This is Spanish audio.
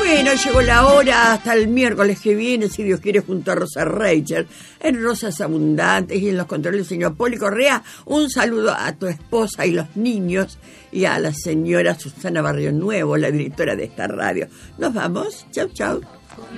Bueno, llegó la hora, hasta el miércoles que viene, si Dios quiere, junto a Rosa Reicher, en Rosas Abundantes y en los controles del señor Poli Correa. Un saludo a tu esposa y los niños y a la señora Susana Barrio Nuevo, la directora de esta radio. Nos vamos, chau, chau.